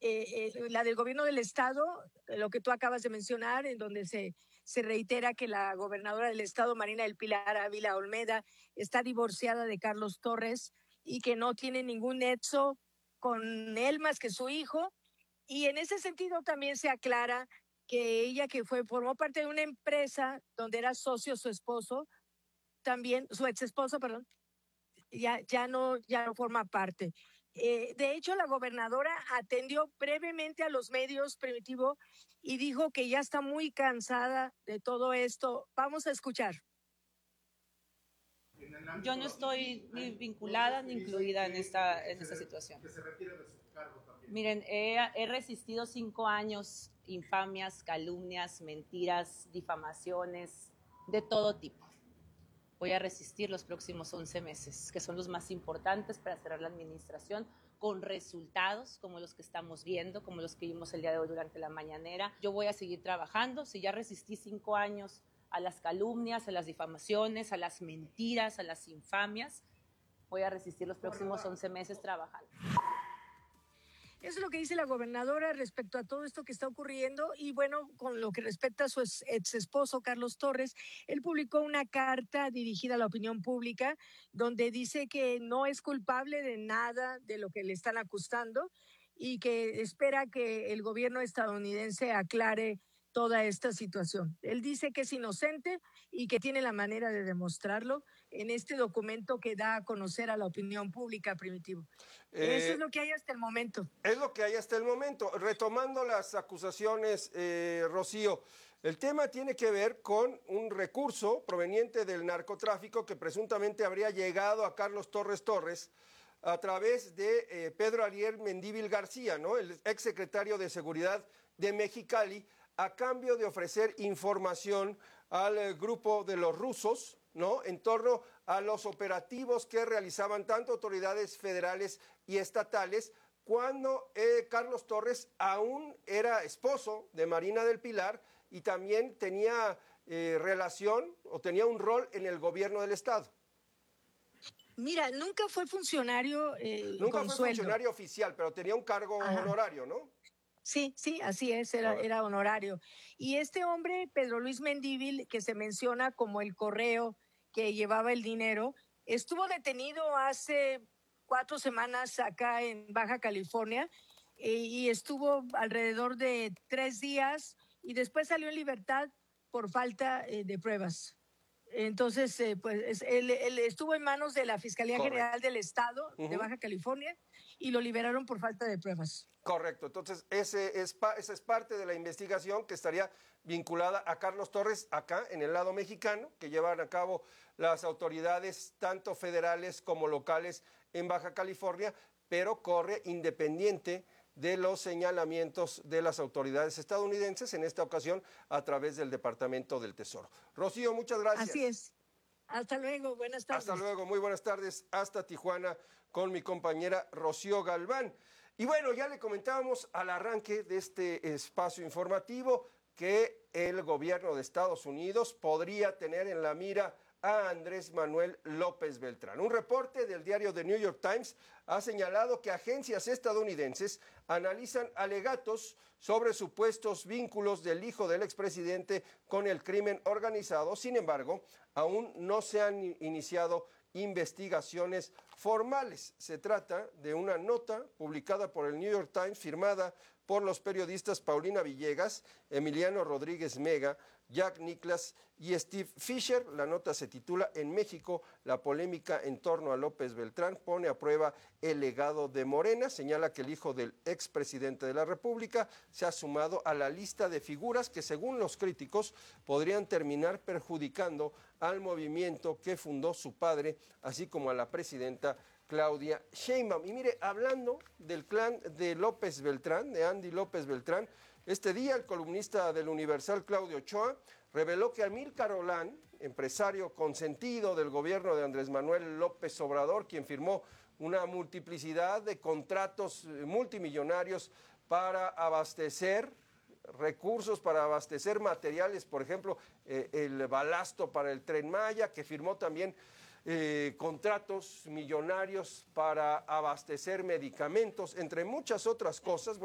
la del gobierno del estado, lo que tú acabas de mencionar, en donde se reitera que la gobernadora del estado, Marina del Pilar Ávila Olmeda, está divorciada de Carlos Torres y que no tiene ningún nexo con él más que su hijo. Y en ese sentido también se aclara que ella, que formó parte de una empresa donde era socio su esposo, también su ex esposo, perdón, ya no forma parte. De hecho, la gobernadora atendió brevemente a los medios, Primitivo, y dijo que ya está muy cansada de todo esto. Vamos a escuchar. Yo no estoy ni vinculada ni incluida en esta situación. Que se retire de su cargo también. Miren, he resistido 5 años infamias, calumnias, mentiras, difamaciones, de todo tipo. Voy a resistir los próximos 11 meses, que son los más importantes para cerrar la administración, con resultados como los que estamos viendo, como los que vimos el día de hoy durante la mañanera. Yo voy a seguir trabajando. Si ya resistí 5 años a las calumnias, a las difamaciones, a las mentiras, a las infamias, voy a resistir los próximos 11 meses trabajando. Eso es lo que dice la gobernadora respecto a todo esto que está ocurriendo. Y bueno, con lo que respecta a su ex esposo, Carlos Torres, él publicó una carta dirigida a la opinión pública donde dice que no es culpable de nada de lo que le están acusando y que espera que el gobierno estadounidense aclare toda esta situación. Él dice que es inocente y que tiene la manera de demostrarlo en este documento que da a conocer a la opinión pública, Primitivo. Eso es lo que hay hasta el momento. Es lo que hay hasta el momento. Retomando las acusaciones, Rocío, el tema tiene que ver con un recurso proveniente del narcotráfico que presuntamente habría llegado a Carlos Torres a través de Pedro Ariel Mendívil García, ¿no? El exsecretario de Seguridad de Mexicali, a cambio de ofrecer información al grupo de los rusos, ¿no? En torno a los operativos que realizaban tanto autoridades federales y estatales cuando Carlos Torres aún era esposo de Marina del Pilar y también tenía relación o tenía un rol en el gobierno del estado. Mira, nunca fue funcionario Nunca con fue sueldo. Funcionario oficial, pero tenía un cargo honorario, ¿no? Sí, así es, era honorario. Y este hombre, Pedro Luis Mendívil, que se menciona como el correo que llevaba el dinero, estuvo detenido hace 4 semanas acá en Baja California y estuvo alrededor de 3 días y después salió en libertad por falta de pruebas. Entonces, pues él estuvo en manos de la Fiscalía General del Estado de Baja California y lo liberaron por falta de pruebas. Correcto, entonces esa es parte de la investigación que estaría vinculada a Carlos Torres acá en el lado mexicano, que llevan a cabo las autoridades tanto federales como locales en Baja California, pero corre independiente de los señalamientos de las autoridades estadounidenses, en esta ocasión a través del Departamento del Tesoro. Rocío, muchas gracias. Así es. Hasta luego, buenas tardes. Hasta luego, muy buenas tardes, hasta Tijuana con mi compañera Rocío Galván. Y bueno, ya le comentábamos al arranque de este espacio informativo que el gobierno de Estados Unidos podría tener en la mira a Andrés Manuel López Beltrán. Un reporte del diario The New York Times ha señalado que agencias estadounidenses analizan alegatos sobre supuestos vínculos del hijo del expresidente con el crimen organizado. Sin embargo, aún no se han iniciado investigaciones formales. Se trata de una nota publicada por el New York Times, firmada por los periodistas Paulina Villegas, Emiliano Rodríguez Mega, Jack Nicklaus y Steve Fisher. La nota se titula "En México, la polémica en torno a López Beltrán pone a prueba el legado de Morena". Señala que el hijo del expresidente de la República se ha sumado a la lista de figuras que, según los críticos, podrían terminar perjudicando al movimiento que fundó su padre, así como a la presidenta Claudia Sheinbaum. Y mire, hablando del clan de López Beltrán, de Andy López Beltrán, este día el columnista del Universal, Claudio Ochoa, reveló que Amílcar Olán, empresario consentido del gobierno de Andrés Manuel López Obrador, quien firmó una multiplicidad de contratos multimillonarios para abastecer recursos, para abastecer materiales, por ejemplo, el balasto para el Tren Maya, que firmó también contratos millonarios para abastecer medicamentos, entre muchas otras cosas.